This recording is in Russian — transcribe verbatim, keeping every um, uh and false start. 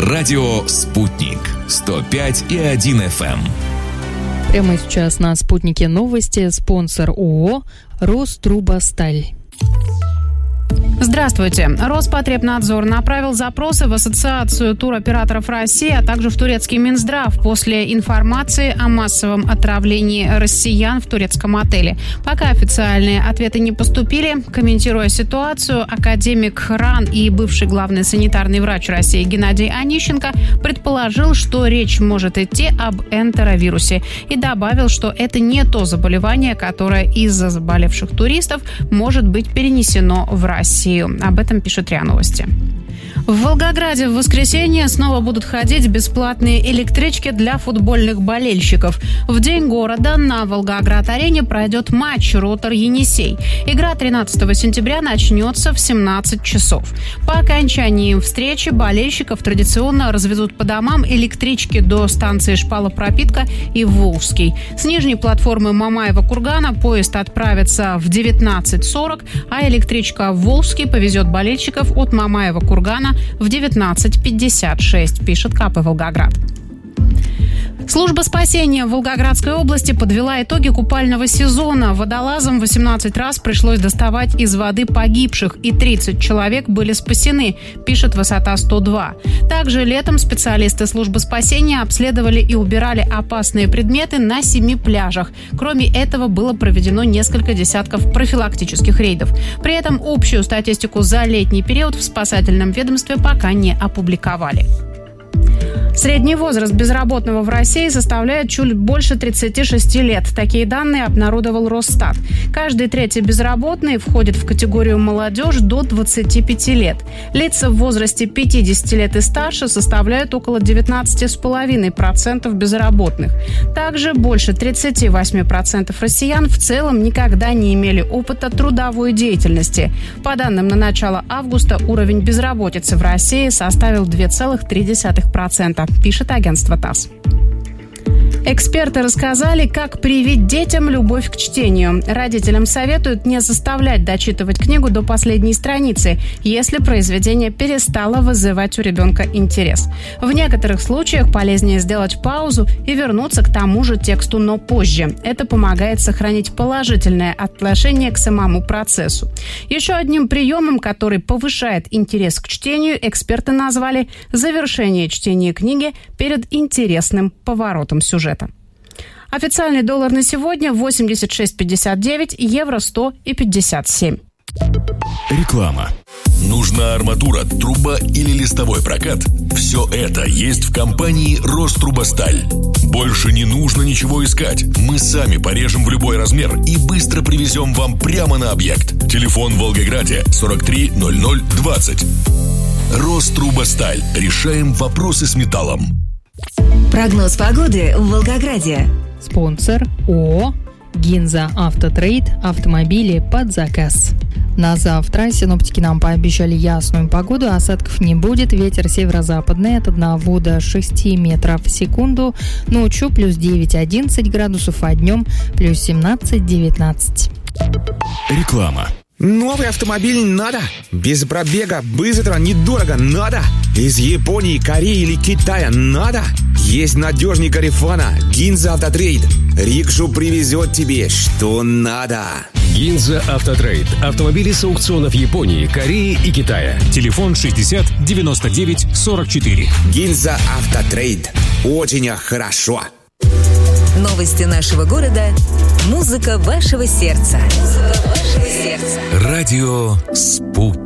Радио «Спутник». сто пять и один эф эм. Прямо сейчас на «Спутнике» новости. Спонсор ООО «Рострубосталь». Здравствуйте. Роспотребнадзор направил запросы в Ассоциацию туроператоров России, а также в турецкий Минздрав после информации о массовом отравлении россиян в турецком отеле. Пока официальные ответы не поступили, комментируя ситуацию, академик РАН и бывший главный санитарный врач России Геннадий Онищенко предположил, что речь может идти об энтеровирусе, и добавил, что это не то заболевание, которое из-за заболевших туристов может быть перенесено в Россию. Об этом пишет РИА Новости. В Волгограде в воскресенье снова будут ходить бесплатные электрички для футбольных болельщиков. В День города на Волгоград-арене пройдет матч «Ротор-Енисей». Игра тринадцатого сентября начнется в семнадцать часов. По окончании встречи болельщиков традиционно развезут по домам электрички до станции Шпала-Пропитка и Волжский. С нижней платформы Мамаева-Кургана поезд отправится в девятнадцать сорок, а электричка в Волжский повезет болельщиков от Мамаева-Кургана в девятнадцать пятьдесят шесть, пишет ка пэ «Волгоград». Служба спасения в Волгоградской области подвела итоги купального сезона. Водолазам восемнадцать раз пришлось доставать из воды погибших, и тридцать человек были спасены, пишет Высота сто два. Также летом специалисты службы спасения обследовали и убирали опасные предметы на семи пляжах. Кроме этого, было проведено несколько десятков профилактических рейдов. При этом общую статистику за летний период в спасательном ведомстве пока не опубликовали. Средний возраст безработного в России составляет чуть больше тридцати шести лет. Такие данные обнародовал Росстат. Каждый третий безработный входит в категорию молодежь до двадцати пяти лет. Лица в возрасте пятидесяти лет и старше составляют около девятнадцати целых пяти десятых процента безработных. Также больше тридцати восьми процентов россиян в целом никогда не имели опыта трудовой деятельности. По данным на начало августа, уровень безработицы в России составил два целых три десятых процента, пишет агентство ТАСС. Эксперты рассказали, как привить детям любовь к чтению. Родителям советуют не заставлять дочитывать книгу до последней страницы, если произведение перестало вызывать у ребенка интерес. В некоторых случаях полезнее сделать паузу и вернуться к тому же тексту, но позже. Это помогает сохранить положительное отношение к самому процессу. Еще одним приемом, который повышает интерес к чтению, эксперты назвали завершение чтения книги перед интересным поворотом сюжета. Официальный доллар на сегодня восемьдесят шесть пятьдесят девять, евро сто и пятьдесят семь. Реклама. Нужна арматура, труба или листовой прокат? Все это есть в компании «Рострубосталь». Больше не нужно ничего искать. Мы сами порежем в любой размер и быстро привезем вам прямо на объект. Телефон в Волгограде сорок три ноль ноль двадцать. «Рострубосталь». Решаем вопросы с металлом. Прогноз погоды в Волгограде. Спонсор ООО «Гинза Автотрейд». Автомобили под заказ. На завтра синоптики нам пообещали ясную погоду, осадков не будет, ветер северо-западный от одного до шести метров в секунду, ночью плюс девять-одиннадцать градусов, а днем плюс семнадцать-девятнадцать. Реклама. Новый автомобиль надо? Без пробега, быстро, недорого надо? Из Японии, Кореи или Китая надо? Есть надежный Гарифана, Гинза Автотрейд. Рикшу привезет тебе, что надо. Гинза Автотрейд. Автомобили с аукционов Японии, Кореи и Китая. Телефон шестьдесят девяносто девять сорок четыре. Гинза Автотрейд. Очень хорошо. Новости нашего города. Музыка вашего сердца. Музыка вашего сердца. Радио «Спутник».